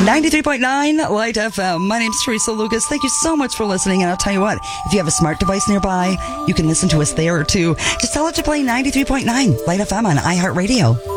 93.9 Light FM. My name's Teresa Lucas. Thank you so much for listening. And I'll tell you what, if you have a smart device nearby, you can listen to us there too. Just tell it to play 93.9 Light FM on iHeartRadio.